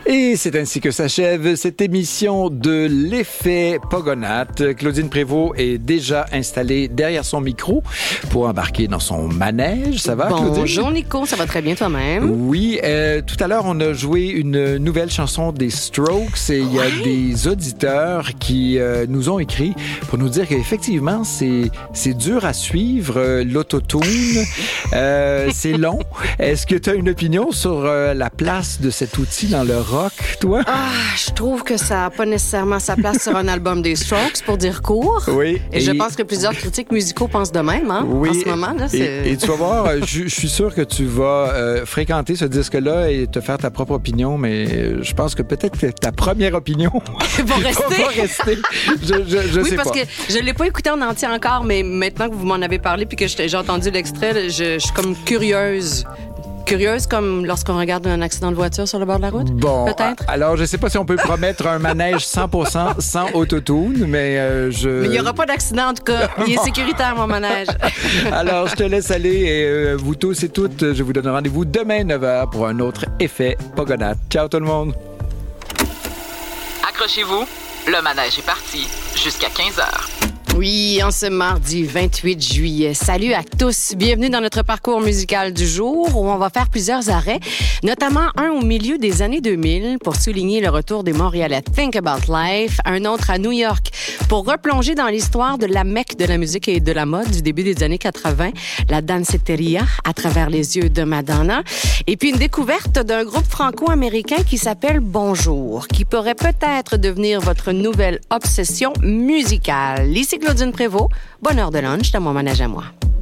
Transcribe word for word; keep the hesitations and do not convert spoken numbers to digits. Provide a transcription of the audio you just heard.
Et c'est ainsi que s'achève cette émission de l'effet Pogonates. Claudine Prévost est déjà installée derrière son micro pour embarquer dans son manège. Ça va, Claudine? Bonjour, Nico. Ça va très bien toi-même? Oui. Euh, tout à l'heure, on a joué une nouvelle chanson des Strokes et il y a ouais. des auditeurs qui euh, nous ont écrit pour nous dire qu'effectivement, c'est, c'est dur à suivre, euh, l'autotune. Euh, c'est long. Est-ce que tu as une opinion sur euh, la place de cet outil dans le rock, toi? Ah, je trouve que ça n'a pas nécessairement sa place sur un album des Strokes, pour dire court. Oui. Et, et je pense que plusieurs critiques musicaux pensent de même, hein, oui, en ce moment. Là, c'est... Et, et tu vas voir, je, je suis sûr que tu vas euh, fréquenter ce disque-là et te faire ta propre opinion, mais je pense que peut-être que ta première opinion va rester. va rester. Je, je, je oui, sais parce pas. que je ne l'ai pas écouté en entier encore, mais maintenant que vous m'en avez parlé puis que j'ai entendu l'extrait, je, je suis comme curieuse. Curieuse comme lorsqu'on regarde un accident de voiture sur le bord de la route? Bon, peut-être. Alors, je sais pas si on peut promettre un manège cent pour cent sans autotune, mais euh, je... Mais il n'y aura pas d'accident, en tout cas. Il est sécuritaire, mon manège. Alors, je te laisse aller et euh, vous tous et toutes, je vous donne rendez-vous demain neuf heures pour un autre effet Pogonates. Ciao tout le monde! Accrochez-vous, le manège est parti jusqu'à quinze heures. Oui, en ce mardi vingt-huit juillet. Salut à tous. Bienvenue dans notre parcours musical du jour où on va faire plusieurs arrêts, notamment un au milieu des années deux mille pour souligner le retour des Montréalais Think About Life, un autre à New York pour replonger dans l'histoire de la Mecque de la musique et de la mode du début des années quatre-vingts, la danceteria à travers les yeux de Madonna, et puis une découverte d'un groupe franco-américain qui s'appelle Bonjour, qui pourrait peut-être devenir votre nouvelle obsession musicale. Ici Claudine Prévost, bonne heure de lunch dans mon manège à moi.